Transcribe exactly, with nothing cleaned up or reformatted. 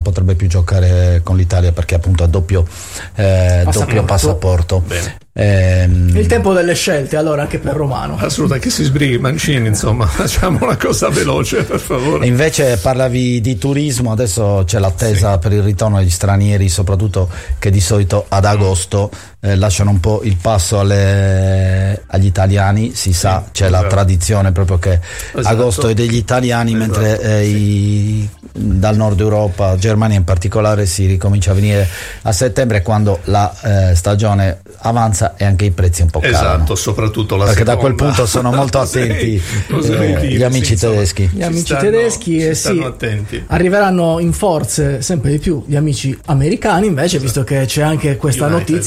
potrebbe più giocare con l'Italia perché appunto ha doppio, eh, passaporto. doppio passaporto. Bene. Ehm, Il tempo delle scelte allora anche per Romano. Assolutamente, che si sbrighi Mancini, insomma, facciamo una cosa veloce per favore. E invece parlavi di turismo, adesso c'è l'attesa sì. per il ritorno degli stranieri, soprattutto che di solito ad agosto eh, lasciano un po' il passo alle, agli italiani, si sa, sì, c'è esatto. la tradizione proprio che esatto. agosto è degli italiani, esatto. mentre eh, sì. i, dal nord Europa, Germania in particolare, si ricomincia a venire a settembre quando la eh, stagione avanza e anche i prezzi un po' calano. Esatto, soprattutto la perché seconda. Da quel punto sono molto attenti sì, eh, gli amici sì, tedeschi. Gli amici stanno, tedeschi eh, sì, attenti. Arriveranno in forze sempre di più gli amici americani invece, esatto. visto che c'è anche questa United. notizia